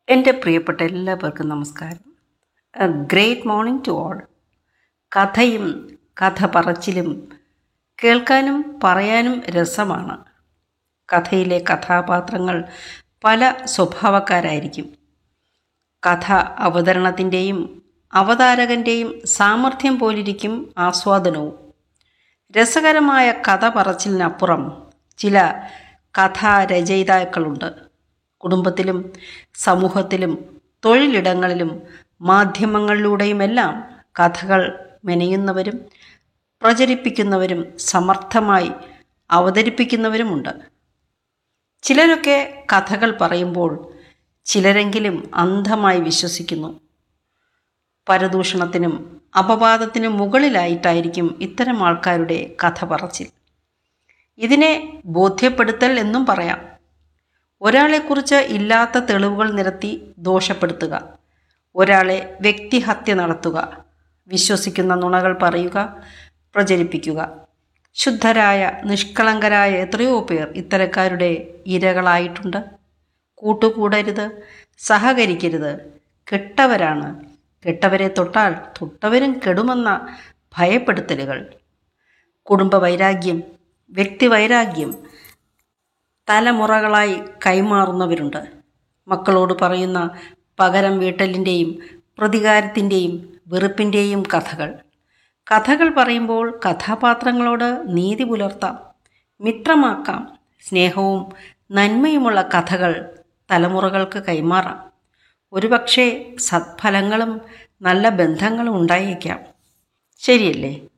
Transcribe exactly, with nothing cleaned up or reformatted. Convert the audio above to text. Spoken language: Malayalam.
എൻ്റെ പ്രിയപ്പെട്ട എല്ലാവർക്കും നമസ്കാരം. A great morning to all. കഥയും കഥ പറച്ചിലും കേൾക്കാനും പറയാനും രസമാണ്. കഥയിലെ കഥാപാത്രങ്ങൾ പല സ്വഭാവക്കാരായിരിക്കും. കഥ അവതരണത്തിൻ്റെയും അവതാരകൻ്റെയും സാമർഥ്യം പോലിരിക്കും ആസ്വാദനവും. രസകരമായ കഥ പറച്ചിലിനപ്പുറം ചില കഥാരചയിതാക്കളുണ്ട്. കുടുംബത്തിലും സമൂഹത്തിലും തൊഴിലിടങ്ങളിലും മാധ്യമങ്ങളിലൂടെയുമെല്ലാം കഥകൾ മെനയുന്നവരും പ്രചരിപ്പിക്കുന്നവരും സമർത്ഥമായി അവതരിപ്പിക്കുന്നവരുമുണ്ട്. ചിലരൊക്കെ കഥകൾ പറയുമ്പോൾ ചിലരെങ്കിലും അന്ധമായി വിശ്വസിക്കുന്നു. പരദൂഷണത്തിനും അപവാദത്തിനും മുകളിലായിട്ടായിരിക്കും ഇത്തരം ആൾക്കാരുടെ കഥ പറച്ചിൽ. ഇതിനെ ബോധ്യപ്പെടുത്തൽ എന്നും പറയാം. ഒരാളെക്കുറിച്ച് ഇല്ലാത്ത തെളിവുകൾ നിരത്തി ദോഷപ്പെടുത്തുക, ഒരാളെ വ്യക്തിഹത്യ നടത്തുക, വിശ്വസിക്കുന്ന നുണകൾ പറയുക, പ്രചരിപ്പിക്കുക. ശുദ്ധരായ നിഷ്കളങ്കരായ എത്രയോ പേർ ഇത്തരക്കാരുടെ ഇരകളായിട്ടുണ്ട്. കൂട്ടുകൂടരുത്, സഹകരിക്കരുത്, കെട്ടവരാണ്, കെട്ടവരെ തൊട്ടാൽ തൊട്ടവരും കെടുമെന്ന ഭയപ്പെടുത്തലുകൾ, കുടുംബ വൈരാഗ്യം, വ്യക്തിവൈരാഗ്യം തലമുറകളായി കൈമാറുന്നവരുണ്ട്. മക്കളോട് പറയുന്ന പകരം വീട്ടലിൻ്റെയും പ്രതികാരത്തിൻ്റെയും വെറുപ്പിൻ്റെയും കഥകൾ. കഥകൾ പറയുമ്പോൾ കഥാപാത്രങ്ങളോട് നീതി പുലർത്താം, മിത്രമാക്കാം. സ്നേഹവും നന്മയുമുള്ള കഥകൾ തലമുറകൾക്ക് കൈമാറാം. ഒരുപക്ഷെ സത്ഫലങ്ങളും നല്ല ബന്ധങ്ങളും ഉണ്ടായേക്കാം. ശരിയല്ലേ?